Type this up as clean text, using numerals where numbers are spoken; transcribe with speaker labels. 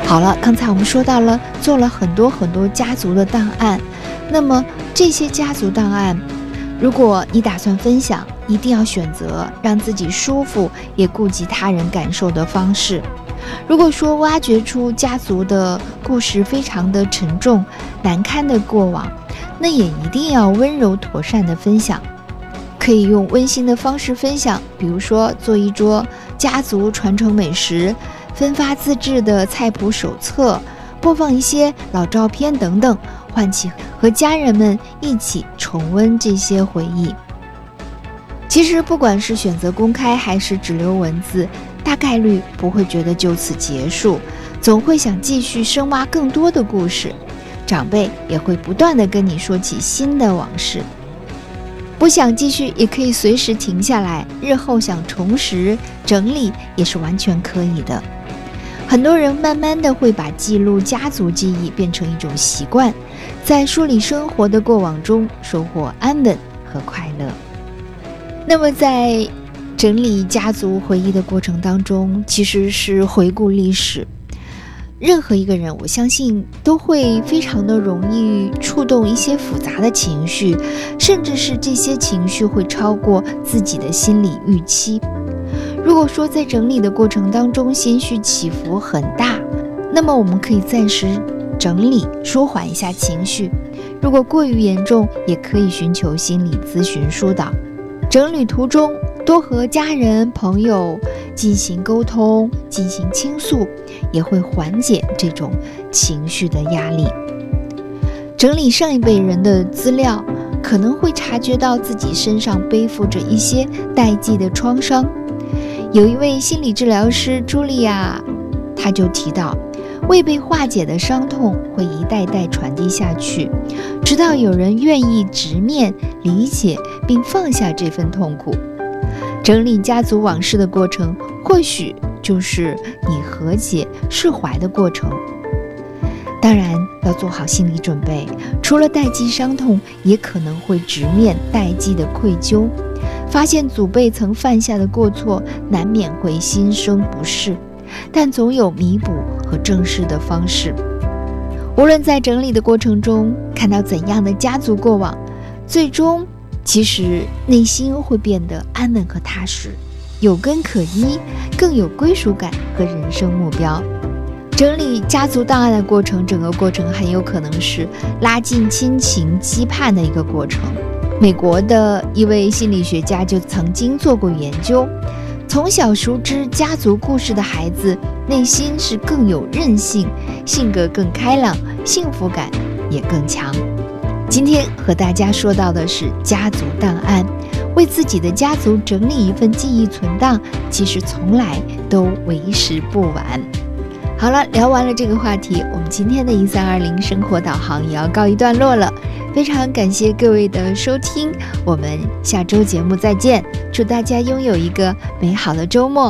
Speaker 1: 好了，刚才我们说到了做了很多家族的档案，那么这些家族档案，如果你打算分享，一定要选择让自己舒服也顾及他人感受的方式。如果说挖掘出家族的故事非常的沉重难堪的过往，那也一定要温柔妥善的分享。可以用温馨的方式分享，比如说做一桌家族传承美食，分发自制的菜谱手册，播放一些老照片等等，唤起和家人们一起重温这些回忆。其实不管是选择公开还是只留文字，大概率不会觉得就此结束，总会想继续深挖更多的故事。长辈也会不断地跟你说起新的往事。不想继续也可以随时停下来，日后想重拾整理也是完全可以的。很多人慢慢的会把记录家族记忆变成一种习惯，在梳理生活的过往中收获安稳和快乐。那么在整理家族回忆的过程当中，其实是回顾历史。任何一个人，我相信都会非常的容易触动一些复杂的情绪，甚至是这些情绪会超过自己的心理预期。如果说在整理的过程当中情绪起伏很大，那么我们可以暂时整理舒缓一下情绪，如果过于严重，也可以寻求心理咨询疏导。整理途中多和家人朋友进行沟通，进行倾诉，也会缓解这种情绪的压力。整理上一辈人的资料，可能会察觉到自己身上背负着一些代际的创伤。有一位心理治疗师茱莉亚，她就提到，未被化解的伤痛会一代代传递下去，直到有人愿意直面、理解并放下这份痛苦。整理家族往事的过程，或许就是你和解、释怀的过程。当然要做好心理准备，除了代际伤痛，也可能会直面代际的愧疚，发现祖辈曾犯下的过错，难免会心生不适，但总有弥补和正视的方式。无论在整理的过程中看到怎样的家族过往，最终其实内心会变得安稳和踏实，有根可依，更有归属感和人生目标。整理家族档案的过程，整个过程很有可能是拉近亲情羁绊的一个过程。美国的一位心理学家就曾经做过研究，从小熟知家族故事的孩子，内心是更有韧性，性格更开朗，幸福感也更强。今天和大家说到的是家族档案，为自己的家族整理一份记忆存档，其实从来都为时不晚。好了，聊完了这个话题，我们今天的1320生活导航也要告一段落了。非常感谢各位的收听，我们下周节目再见，祝大家拥有一个美好的周末。